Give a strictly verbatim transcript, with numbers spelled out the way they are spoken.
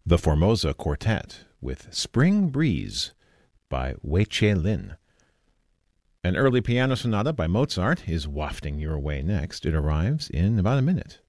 The Formosa Quartet with Spring Breeze by Wei Che Lin. An early piano sonata by Mozart is wafting your way next. It arrives in about a minute.